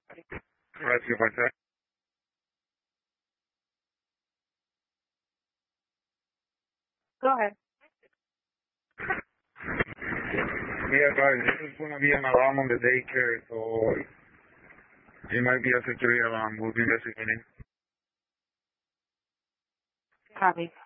Rescue by text. Go ahead. Yeah, guys, this is going to be an alarm on the daycare, so it might be a security alarm. We'll be investigating. Copy.